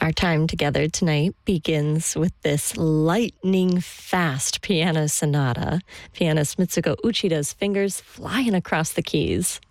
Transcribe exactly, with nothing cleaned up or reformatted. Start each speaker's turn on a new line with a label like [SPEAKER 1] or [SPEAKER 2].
[SPEAKER 1] Our time together tonight begins with this lightning-fast piano sonata. Pianist Mitsuko Uchida's fingers flying across the keys.